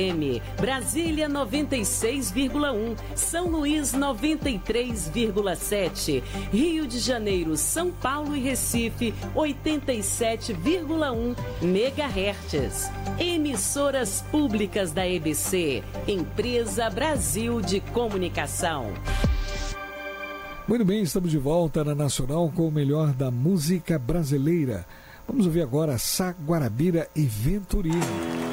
Brasília 96,1, São Luís 93,7, Rio de Janeiro, São Paulo e Recife 87,1 MHz. Emissoras públicas da EBC, Empresa Brasil de Comunicação. Muito bem, estamos de volta na Nacional com o melhor da música brasileira. Vamos ouvir agora Sá Guarabira e Venturini.